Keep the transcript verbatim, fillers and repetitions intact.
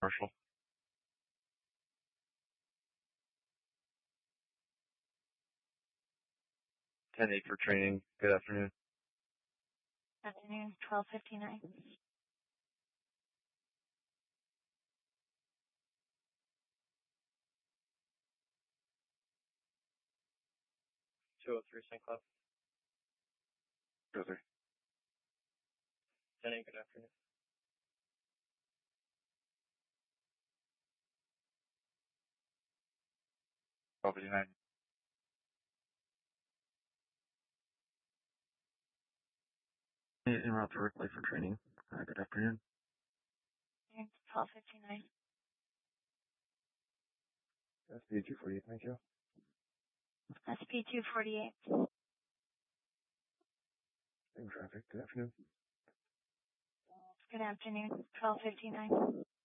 Marshall. ten eight for training. Good afternoon. Afternoon, twelve fifty-nine. two oh three Saint Cloud. two oh three. ten eight, good afternoon. twelve fifty-nine. En route to Ripley for training. Uh, good afternoon. twelve fifty-nine. S P two forty-eight, thank you. S P two forty-eight. In traffic, good afternoon. Good afternoon, twelve fifty-nine.